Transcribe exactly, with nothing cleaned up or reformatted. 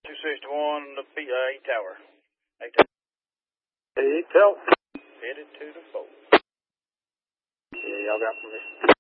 two sixty-one, the P, uh, A-Tower. A-Tower. Hey, tell. Headed to the boat. Yeah, y'all got permission.